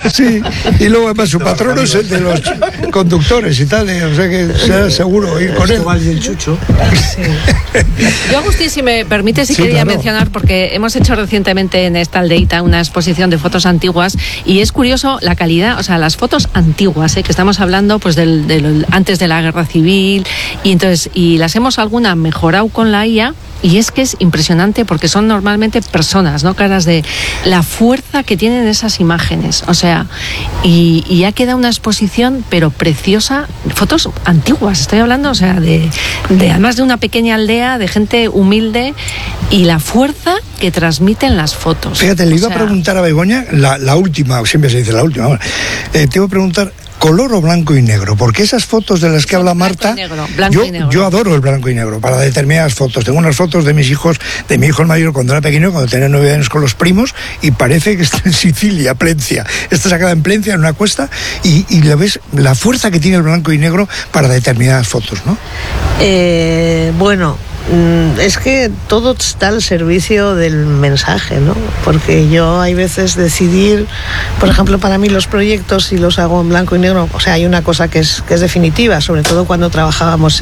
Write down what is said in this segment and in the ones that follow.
Sí, y luego además su patrono es el de los conductores y tal, o sea que será seguro ir con él. El Chucho. Sí. Yo, Agustín, si me permite, sí quería mencionar, porque hemos hecho recientemente en esta aldeita una exposición de fotos antiguas y es curioso la calidad, o sea, las fotos antiguas, que estamos hablando pues antes de la guerra civil, y las hemos alguna mejorado con la IA. Y es que es impresionante porque son normalmente personas, ¿no? Caras de la fuerza que tienen esas imágenes. O sea, y ya queda una exposición, pero preciosa, fotos antiguas, estoy hablando, o sea, de además de una pequeña aldea, de gente humilde y la fuerza que transmiten las fotos. Fíjate, le iba a preguntar a Begoña, la última, siempre se dice la última, te iba a preguntar, ¿color o blanco y negro? Porque esas fotos de las que habla Marta, yo adoro el blanco y negro para determinadas fotos. Tengo unas fotos de mis hijos, de mi hijo el mayor cuando era pequeño, cuando tenía 9 años con los primos, y parece que está en Sicilia, Plencia. Está sacada en Plencia, en una cuesta, y le ves la fuerza que tiene el blanco y negro para determinadas fotos, ¿no? Bueno, es que todo está al servicio del mensaje, ¿no? Porque yo hay veces decidir, por ejemplo, para mí los proyectos, si los hago en blanco y negro, o sea, hay una cosa que es definitiva, sobre todo cuando trabajábamos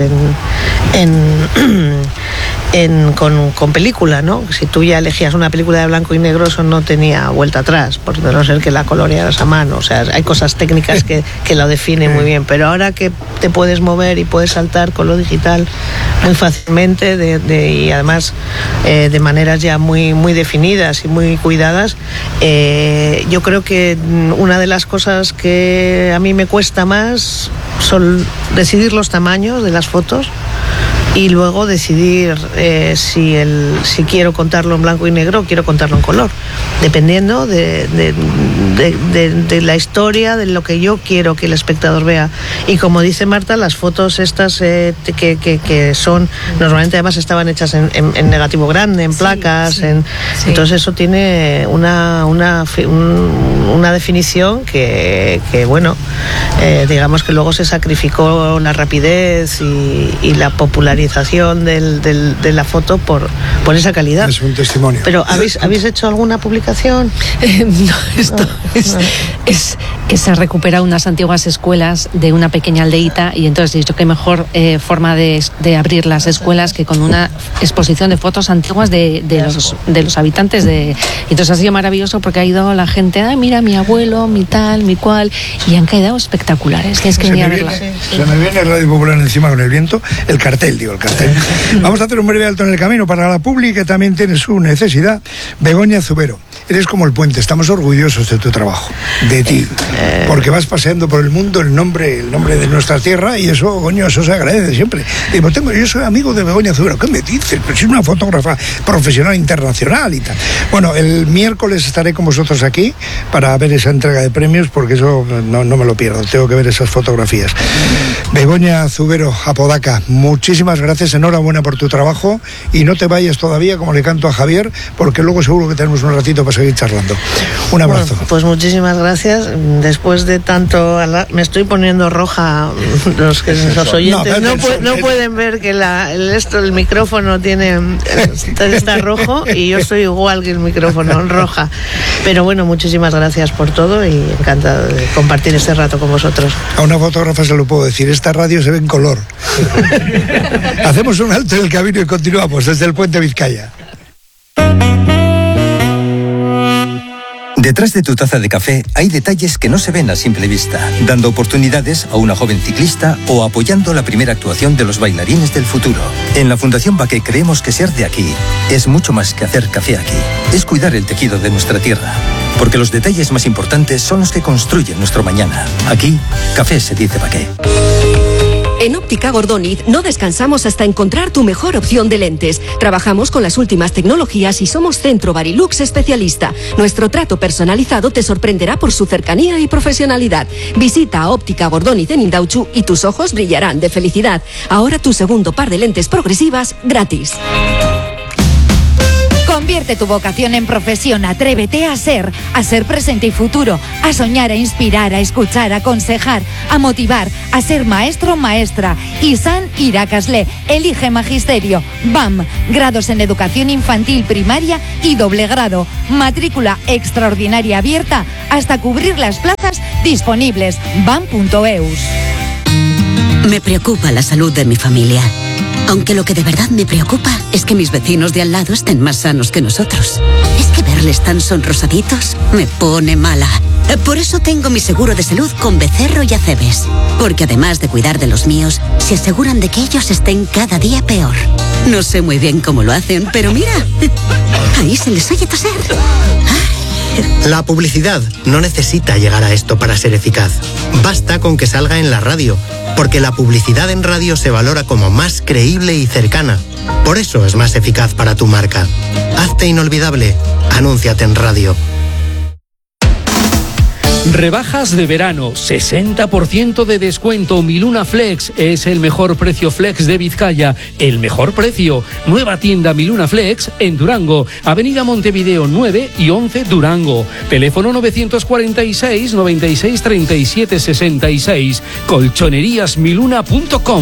con película, ¿no? Si tú ya elegías una película de blanco y negro, eso no tenía vuelta atrás, por no ser que la colorearas a mano. O sea, hay cosas técnicas que lo definen muy bien, pero ahora que te puedes mover y puedes saltar con lo digital muy fácilmente, y además de maneras ya muy, muy definidas y muy cuidadas, yo creo que una de las cosas que a mí me cuesta más son decidir los tamaños de las fotos y luego decidir si quiero contarlo en blanco y negro o quiero contarlo en color, dependiendo de la historia, de lo que yo quiero que el espectador vea. Y como dice Marta, las fotos estas que son, normalmente además estaban hechas en negativo grande, en placas, entonces eso tiene una definición que bueno, digamos que luego se sacrificó la rapidez y la popularidad de la foto por esa calidad. Es un testimonio. Pero ¿habéis hecho alguna publicación? No, esto es que se han recuperado unas antiguas escuelas de una pequeña aldeita, y entonces he dicho que mejor forma de abrir las escuelas que con una exposición de fotos antiguas de los habitantes y entonces ha sido maravilloso porque ha ido la gente, mira mi abuelo, mi tal, mi cual, y han quedado espectaculares. Tienes que venir a verla. Se me viene Radio Popular encima con el viento, el cartel. Vamos a hacer un breve alto en el camino para la Publi, que también tiene su necesidad. Begoña Zubero, eres como el puente, estamos orgullosos de tu trabajo, de ti, porque vas paseando por el mundo el nombre de nuestra tierra, y eso, coño, eso se agradece siempre. Digo, yo soy amigo de Begoña Zubero. ¿Qué me dices? Pero soy una fotógrafa profesional internacional y tal. Bueno, el miércoles estaré con vosotros aquí para ver esa entrega de premios, porque eso no me lo pierdo, tengo que ver esas fotografías. Begoña Zubero, Apodaca, muchísimas gracias, enhorabuena por tu trabajo, y no te vayas todavía, como le canto a Javier, porque luego seguro que tenemos un ratito para seguir charlando. Un abrazo. Bueno, pues muchísimas gracias. Después de tanto... Me estoy poniendo roja. Los oyentes no pueden ver que el micrófono está rojo, y yo estoy igual que el micrófono, roja. Pero bueno, muchísimas gracias por todo y encantada de compartir este rato con vosotros. A una fotógrafa se lo puedo decir, esta radio se ve en color. Hacemos un alto en el camino y continuamos desde el Puente Vizcaya. Detrás de tu taza de café hay detalles que no se ven a simple vista, dando oportunidades a una joven ciclista o apoyando la primera actuación de los bailarines del futuro. En la Fundación Baqué creemos que ser de aquí es mucho más que hacer café aquí. Es cuidar el tejido de nuestra tierra, porque los detalles más importantes son los que construyen nuestro mañana. Aquí, café se dice Baqué. En Óptica Gordoniz no descansamos hasta encontrar tu mejor opción de lentes. Trabajamos con las últimas tecnologías y somos Centro Barilux especialista. Nuestro trato personalizado te sorprenderá por su cercanía y profesionalidad. Visita a Óptica Gordoniz en Indauchu y tus ojos brillarán de felicidad. Ahora tu segundo par de lentes progresivas gratis. Convierte tu vocación en profesión, atrévete a ser presente y futuro, a soñar, a inspirar, a escuchar, a aconsejar, a motivar, a ser maestro o maestra. Izan irakasle, elige magisterio. BAM, grados en educación infantil, primaria y doble grado. Matrícula extraordinaria abierta hasta cubrir las plazas disponibles. BAM.eus. Me preocupa la salud de mi familia. Aunque lo que de verdad me preocupa es que mis vecinos de al lado estén más sanos que nosotros. Es que verles tan sonrosaditos me pone mala. Por eso tengo mi seguro de salud con Becerro y Acebes. Porque además de cuidar de los míos, se aseguran de que ellos estén cada día peor. No sé muy bien cómo lo hacen, pero mira, ahí se les oye toser. La publicidad no necesita llegar a esto para ser eficaz. Basta con que salga en la radio, porque la publicidad en radio se valora como más creíble y cercana. Por eso es más eficaz para tu marca. Hazte inolvidable. Anúnciate en radio. Rebajas de verano, 60% de descuento. Miluna Flex es el mejor precio flex de Vizcaya. El mejor precio. Nueva tienda Miluna Flex en Durango. Avenida Montevideo 9 y 11 Durango. Teléfono 946 96 37 66. Colchoneríasmiluna.com.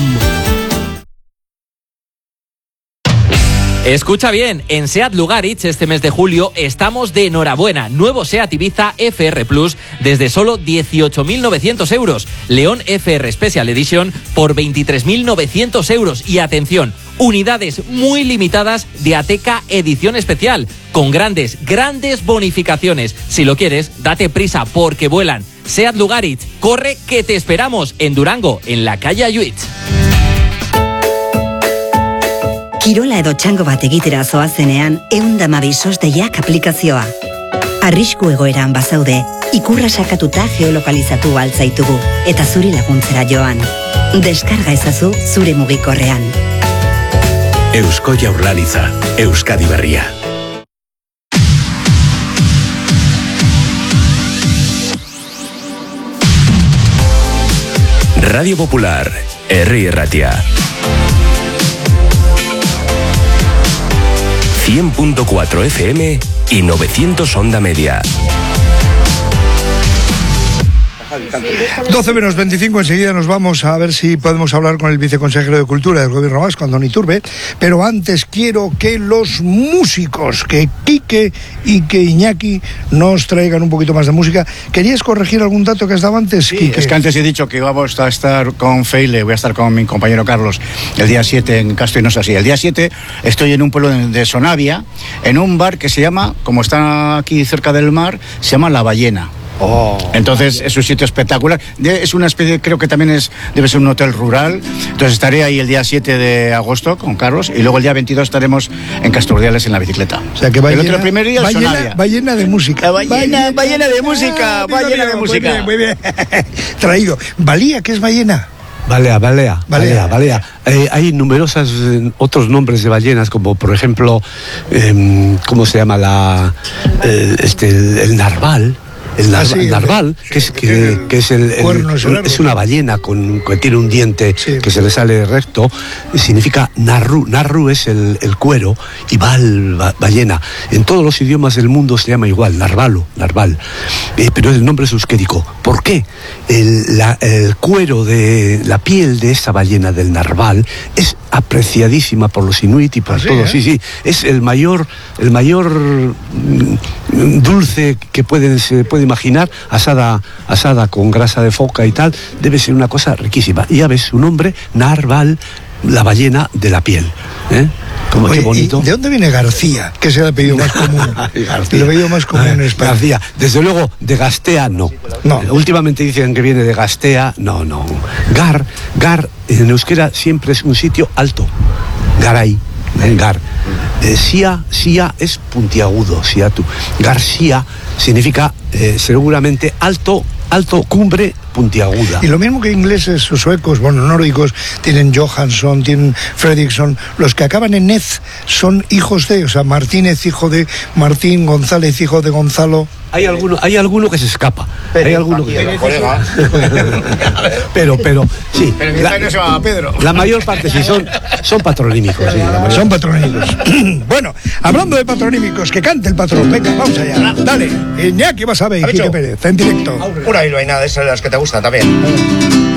Escucha bien, en SEAT Lugaritz este mes de julio estamos de enhorabuena. Nuevo SEAT Ibiza FR Plus desde solo 18.900 euros. León FR Special Edition por 23.900 euros. Y atención, unidades muy limitadas de Ateca Edición Especial, con grandes bonificaciones. Si lo quieres, date prisa porque vuelan. SEAT Lugaritz, corre que te esperamos en Durango, en la calle Ayuitz. Kirola edo txango bat egitera zoazenean, 112 SOS-deiak aplikazioa. Arrisku egoeran bazaude, ikurra sakatuta geolokalizatu altzaitugu, eta zuri laguntzera joan. Deskarga ezazu zure mugikorrean. Eusko Jaurlaritza, Euskadi Berria. Radio Popular, Herri Erratia. 100.4 FM y 900 onda media. 12 menos 25, enseguida nos vamos a ver si podemos hablar con el viceconsejero de Cultura del Gobierno Vasco, Andoni Iturbe, pero antes quiero que los músicos, que Quique y que Iñaki nos traigan un poquito más de música. ¿Querías corregir algún dato que has dado antes, Sí, Quique? es que antes he dicho que vamos a estar con Feile, voy a estar con mi compañero Carlos el día 7 en Castro y no es así. El día 7 estoy en un pueblo de Sonavia, en un bar que se llama, como está aquí cerca del mar, se llama La Ballena. Entonces es un sitio espectacular. Es una especie, creo que también debe ser un hotel rural. Entonces estaré ahí el día 7 de agosto con Carlos y luego el día 22 estaremos en Casturdiales en la bicicleta. O sea que el primer día ballena de música. Ballena de música. Ballena de música. Muy bien. Traído. ¿Valía? ¿Qué es ballena? Balea. Hay numerosos otros nombres de ballenas, como por ejemplo, ¿cómo se llama? El narval. El narval, que es una ballena que tiene un diente que se le sale recto, significa narru. Narru es el cuero y ballena. En todos los idiomas del mundo se llama igual, narval. Pero el nombre es euskérico. ¿Por qué? El cuero de la piel de esa ballena del narval es apreciadísima por los inuit y por todos. Sí. Es el mayor dulce que se puede imaginar, asada con grasa de foca y tal. Debe ser una cosa riquísima. Y ya ves su nombre, narval, la ballena de la piel. Qué bonito. ¿De dónde viene García? Que es el apellido más común. El apellido más común en España. García. Desde luego, de Gastea no. Últimamente dicen que viene de Gastea. No. Gar en euskera siempre es un sitio alto. Garay. Gar. Sia es puntiagudo. Siatu. García significa seguramente alto, cumbre puntiaguda. Y lo mismo que ingleses o suecos, bueno, nórdicos, tienen Johansson, tienen Fredriksson, los que acaban en Ez son hijos de, o sea, Martínez, hijo de Martín, González, hijo de Gonzalo. Hay alguno que se escapa. Pero, hay alguno que se escapa. pero sí. Pero mi padre no se llama Pedro. La mayor parte sí son patronímicos. Sí, son patronímicos. Bueno, hablando de patronímicos, que cante el patrón. Venga, vamos allá. Dale, Iñaki vas a ver, Quique Pérez, en directo. Una bilbaína de esas de las que te gusta también.